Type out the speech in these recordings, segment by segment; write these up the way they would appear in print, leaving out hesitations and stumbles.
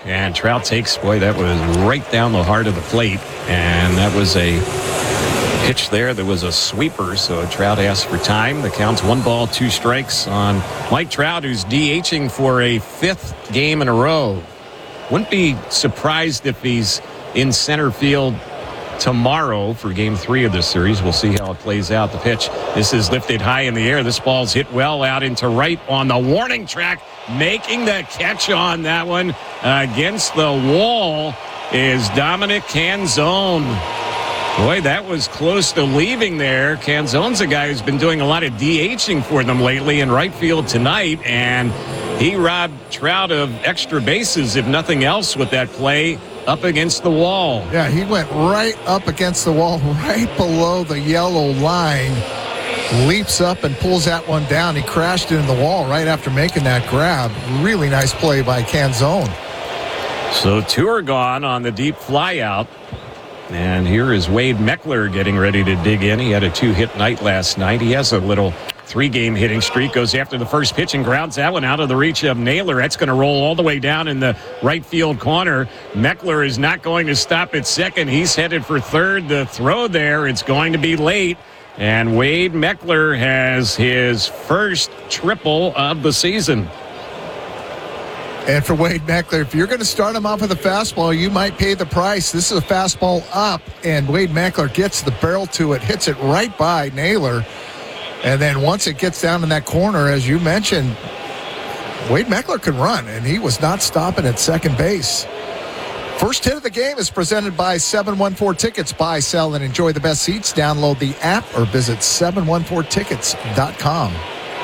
and Trout takes, boy, that was right down the heart of the plate, and that was a pitch there that was a sweeper, so Trout asked for time. The count's 1-2 strikes on Mike Trout, who's DHing for a 5th game in a row. Wouldn't be surprised if he's in center field tomorrow for Game 3 of this series. We'll see how it plays out. The pitch, this is lifted high in the air. This ball's hit well out into right on the warning track. Making the catch on that one against the wall is Dominic Canzone. Boy, that was close to leaving there. Canzone's a guy who's been doing a lot of DHing for them lately in right field tonight, and he robbed Trout of extra bases, if nothing else, with that play up against the wall. Yeah, he went right up against the wall, right below the yellow line. Leaps up and pulls that one down. He crashed into the wall right after making that grab. Really nice play by Canzone. So 2 are gone on the deep fly out. And here is Wade Meckler getting ready to dig in. He had a 2-hit night last night. He has a little 3-game hitting streak. Goes after the first pitch and grounds that one out of the reach of Naylor. That's going to roll all the way down in the right field corner. Meckler is not going to stop at second. He's headed for third. The throw there, it's going to be late. And Wade Meckler has his first triple of the season. And for Wade Meckler, if you're going to start him off with a fastball, you might pay the price. This is a fastball up, and Wade Meckler gets the barrel to it, hits it right by Naylor. And then once it gets down in that corner, as you mentioned, Wade Meckler can run, and he was not stopping at second base. First hit of the game is presented by 714 Tickets. Buy, sell, and enjoy the best seats. Download the app or visit 714tickets.com.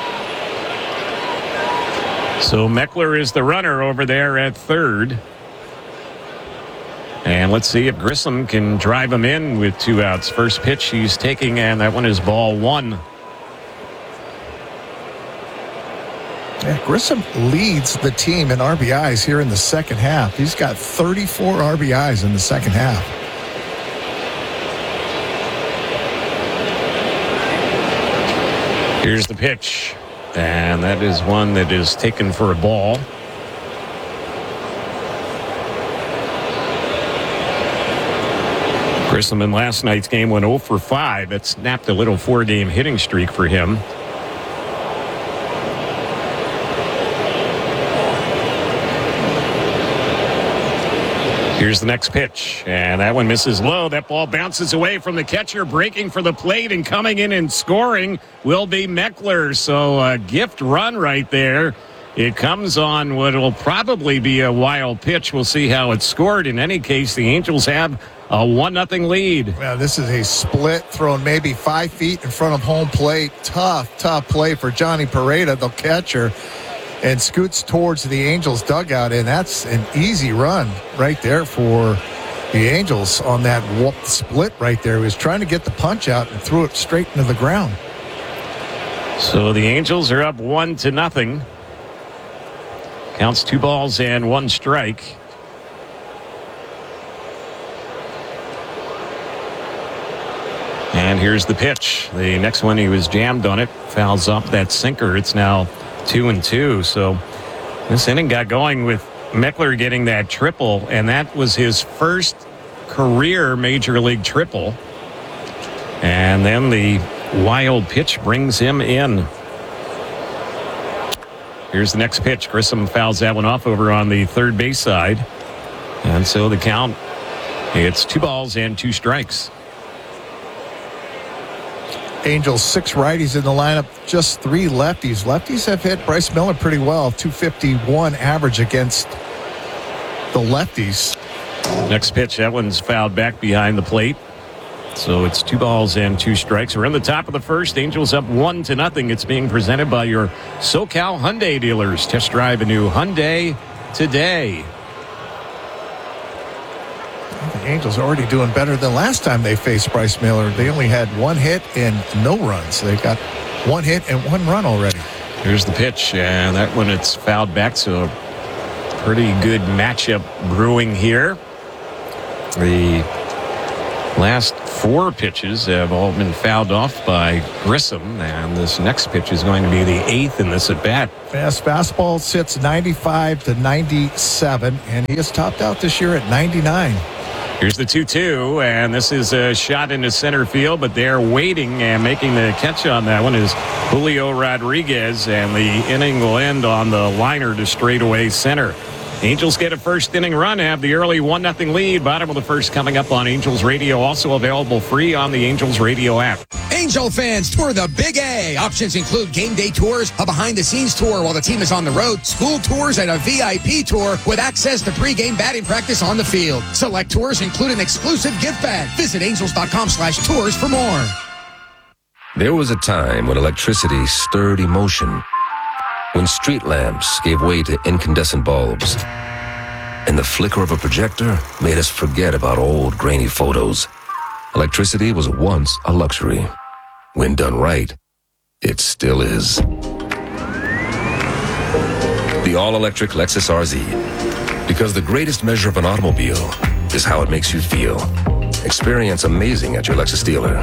So Meckler is the runner over there at third. And let's see if Grissom can drive him in with 2 outs. First pitch he's taking, and that one is ball 1. Yeah, Grissom leads the team in RBIs here in the second half. He's got 34 RBIs in the second half. Here's the pitch. And that is one that is taken for a ball. Grissom in last night's game went 0 for 5. It snapped a little 4-game hitting streak for him. Here's the next pitch, and that one misses low. That ball bounces away from the catcher, breaking for the plate, and coming in and scoring will be Meckler. So a gift run right there. It comes on what will probably be a wild pitch. We'll see how it's scored. In any case, the Angels have a 1-0 lead. Well, this is a split thrown maybe 5 feet in front of home plate. Tough play for Johnny Pareda, the catcher, and scoots towards the Angels dugout, and that's an easy run right there for the Angels on that split right there. He was trying to get the punch out and threw it straight into the ground. So the Angels are up 1-0. Counts 2 balls and 1 strike. And here's the pitch. The next one, he was jammed on it, fouls up that sinker. It's now 2-2. So this inning got going with Meckler getting that triple, and that was his first career major league triple. And then the wild pitch brings him in. Here's the next pitch. Grissom fouls that one off over on the third base side. And so the count, it's 2 balls and 2 strikes. Angels 6 righties in the lineup, just 3 lefties. Lefties have hit Bryce Miller pretty well, 251 average against the lefties. Next pitch, that one's fouled back behind the plate. So it's 2 balls and 2 strikes. We're in the top of the first. Angels up 1-0. It's being presented by your SoCal Hyundai dealers. Test drive a new Hyundai today. The Angels are already doing better than last time they faced Bryce Miller. They only had 1 hit and no runs. They've got 1 hit and 1 run already. Here's the pitch, and that one, it's fouled back. So a pretty good matchup brewing here. The Last 4 pitches have all been fouled off by Grissom, and this next pitch is going to be the 8th in this at-bat. Fast fastball sits 95 to 97, and he has topped out this year at 99. Here's the 2-2, and this is a shot into center field, but they're waiting, and making the catch on that one is Julio Rodriguez, and the inning will end on the liner to straightaway center. Angels get a first inning run, have the early 1-0 lead. Bottom of the first coming up on Angels Radio, also available free on the Angels Radio app. Angel fans, tour the Big A. Options include game day tours, a behind-the-scenes tour while the team is on the road, school tours, and a VIP tour with access to pregame batting practice on the field. Select tours include an exclusive gift bag. Visit angels.com/tours for more. There was a time when electricity stirred emotion, when street lamps gave way to incandescent bulbs, and the flicker of a projector made us forget about old grainy photos. Electricity was once a luxury. When done right, it still is. The all-electric Lexus RZ. Because the greatest measure of an automobile is how it makes you feel. Experience amazing at your Lexus dealer.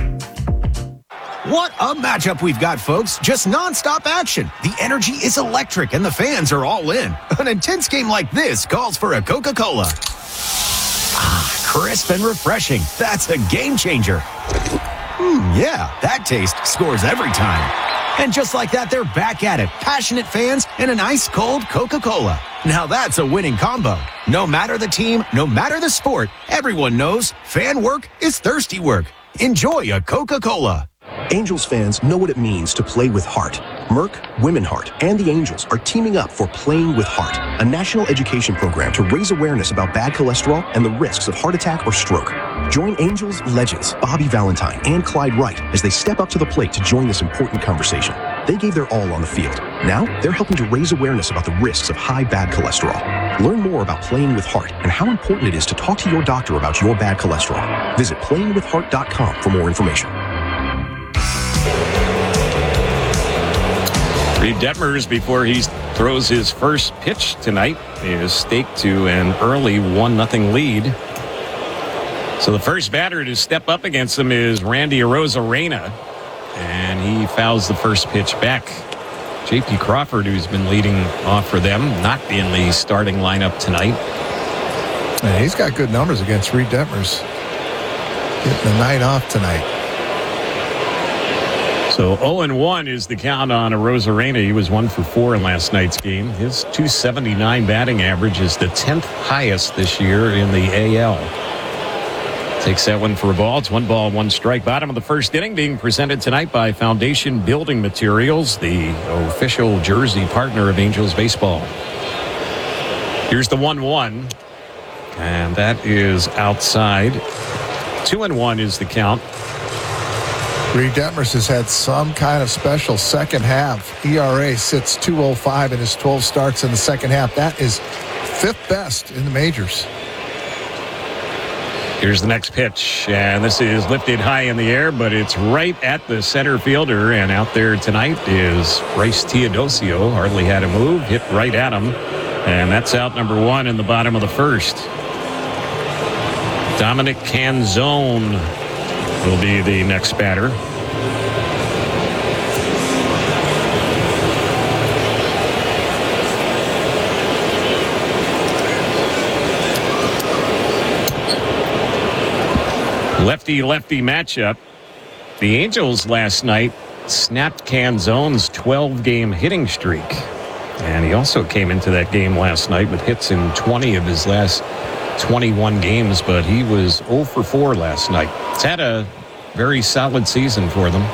What a matchup we've got, folks. Just nonstop action. The energy is electric and the fans are all in. An intense game like this calls for a Coca-Cola. Ah, crisp and refreshing. That's a game changer. Yeah, that taste scores every time. And just like that, they're back at it. Passionate fans and an ice-cold Coca-Cola. Now that's a winning combo. No matter the team, no matter the sport, everyone knows fan work is thirsty work. Enjoy a Coca-Cola. Angels fans know what it means to play with heart. Merck, Women Heart, and the Angels are teaming up for Playing with Heart, a national education program to raise awareness about bad cholesterol and the risks of heart attack or stroke. Join Angels legends Bobby Valentine and Clyde Wright as they step up to the plate to join this important conversation. They gave their all on the field. Now, they're helping to raise awareness about the risks of high bad cholesterol. Learn more about Playing with Heart and how important it is to talk to your doctor about your bad cholesterol. Visit playingwithheart.com for more information. Reed Detmers, before he throws his first pitch tonight, is staked to an early 1-0 lead. So the first batter to step up against him is Randy Arozarena, and he fouls the first pitch back. J.P. Crawford, who's been leading off for them, not in the starting lineup tonight. And he's got good numbers against Reed Detmers. Getting the night off tonight. So 0-1 is the count on Arozarena. He was 1 for 4 in last night's game. His .279 batting average is the 10th highest this year in the AL. Takes that one for a ball. It's 1 ball, 1 strike. Bottom of the first inning being presented tonight by Foundation Building Materials, the official jersey partner of Angels baseball. Here's the 1-1, and that is outside. 2-1 is the count. Reed Detmers has had some kind of special second half. ERA sits 2.05 in his 12 starts in the second half. That is 5th best in the majors. Here's the next pitch, and this is lifted high in the air, but it's right at the center fielder, and out there tonight is Bryce Teodosio. Hardly had a move, hit right at him, and that's out number 1 in the bottom of the first. Dominic Canzone will be the next batter. Lefty-lefty matchup. The Angels last night snapped Canzone's 12-game hitting streak. And he also came into that game last night with hits in 20 of his last 21 games, but he was 0 for 4 last night. It's had a very solid season for them.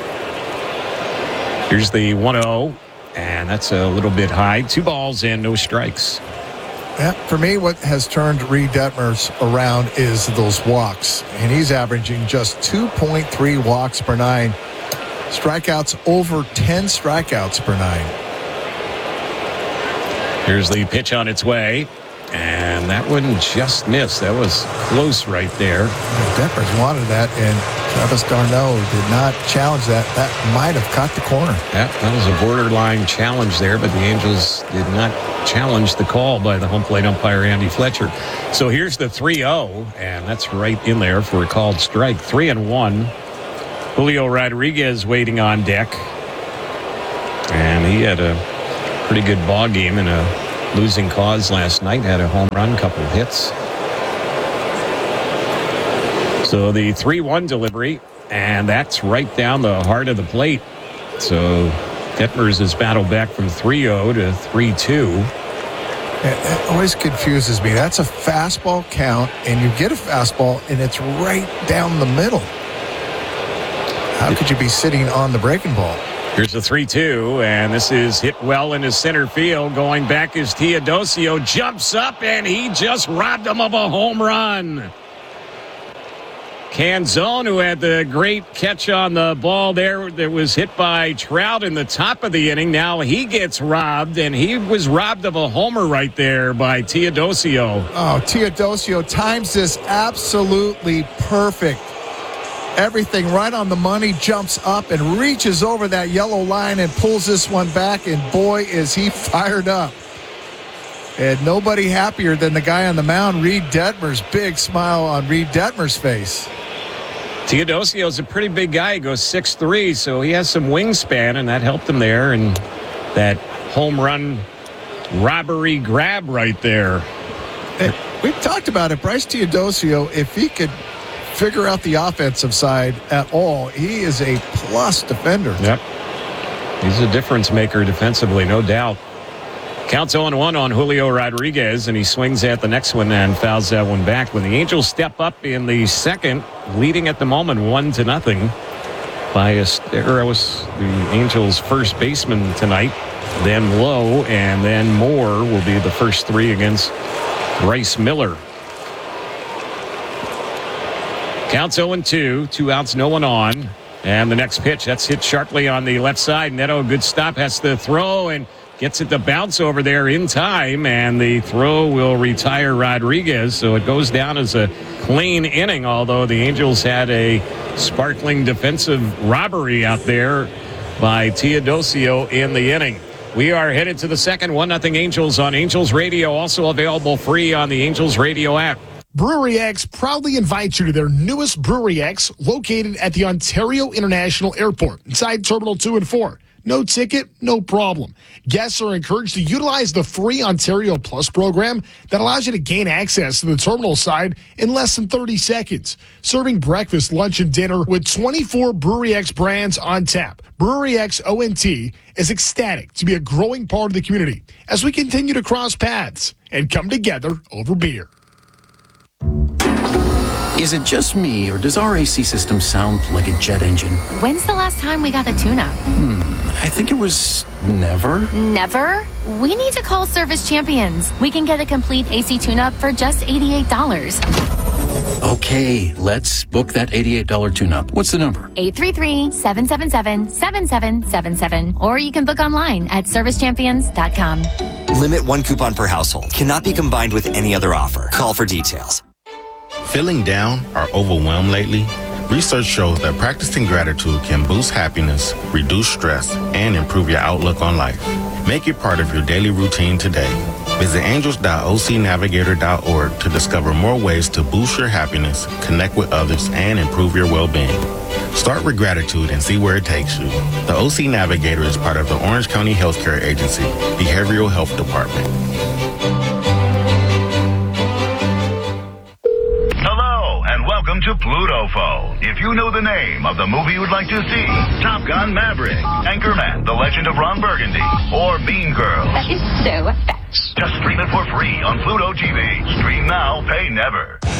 Here's the 1-0, and that's a little bit high. 2 balls and no strikes. Yeah, for me, what has turned Reed Detmers around is those walks. And he's averaging just 2.3 walks per 9. Strikeouts over 10 strikeouts per 9. Here's the pitch on its way. And that one just missed. That was close right there. Detmers wanted that, and Travis d'Arnaud did not challenge that. That might have caught the corner. Yeah, that was a borderline challenge there, but the Angels did not challenge the call by the home plate umpire, Andy Fletcher. So here's the 3-0, and that's right in there for a called strike. 3-1. Julio Rodriguez waiting on deck. And he had a pretty good ball game in a losing cause last night. Had a home run, couple of hits. So the 3-1 delivery, and that's right down the heart of the plate. So Detmers has battled back from 3-0 to 3-2. It always confuses me. That's a fastball count, and you get a fastball, and it's right down the middle. How could you be sitting on the breaking ball? Here's the 3-2, and this is hit well into center field. Going back is Teodosio, jumps up, and he just robbed him of a home run. Canzone, who had the great catch on the ball there that was hit by Trout in the top of the inning. Now he gets robbed, and he was robbed of a homer right there by Teodosio. Oh, Teodosio times this absolutely perfect. Everything right on the money, jumps up and reaches over that yellow line and pulls this one back, and boy, is he fired up. And nobody happier than the guy on the mound, Reed Detmers. Big smile on Reed Detmers' face. Teodosio's a pretty big guy. He goes 6'3", so he has some wingspan, and that helped him there. And that home run robbery grab right there. We've talked about it. Bryce Teodosio, if he could figure out the offensive side at all, he is a plus defender. Yep. He's a difference maker defensively, no doubt. Counts 0-1 on Julio Rodriguez, and he swings at the next one and fouls that one back. When the Angels step up in the second, leading at the moment 1-0 by Esteros, the Angels' first baseman tonight. Then Lowe, and then Moore will be the first three against Bryce Miller. Counts 0-2, 2 outs, no one on. And the next pitch, that's hit sharply on the left side. Neto, good stop, has to throw and gets it to bounce over there in time. And the throw will retire Rodriguez. So it goes down as a clean inning, although the Angels had a sparkling defensive robbery out there by Teodosio in the inning. We are headed to the second, 1-0 Angels on Angels Radio, also available free on the Angels Radio app. Brewery X proudly invites you to their newest Brewery X, located at the Ontario International Airport, inside Terminal 2 and 4. No ticket, no problem. Guests are encouraged to utilize the free Ontario Plus program that allows you to gain access to the terminal side in less than 30 seconds. Serving breakfast, lunch, and dinner with 24 Brewery X brands on tap. Brewery X ONT is ecstatic to be a growing part of the community as we continue to cross paths and come together over beer. Is it just me, or does our AC system sound like a jet engine? When's the last time we got the tune-up? I think it was never. Never? We need to call Service Champions. We can get a complete AC tune-up for just $88. Okay, let's book that $88 tune-up. What's the number? 833-777-7777. Or you can book online at servicechampions.com. Limit 1 coupon per household. Cannot be combined with any other offer. Call for details. Feeling down or overwhelmed lately? Research shows that practicing gratitude can boost happiness, reduce stress, and improve your outlook on life. Make it part of your daily routine today. Visit angels.ocnavigator.org to discover more ways to boost your happiness, connect with others, and improve your well-being. Start with gratitude and see where it takes you. The OC Navigator is part of the Orange County Healthcare Agency, Behavioral Health Department. Welcome to Pluto Phone. If you know the name of the movie you'd like to see, Top Gun Maverick, Anchorman, The Legend of Ron Burgundy, or Mean Girls. That is so fetch. Just stream it for free on Pluto TV. Stream now, pay never.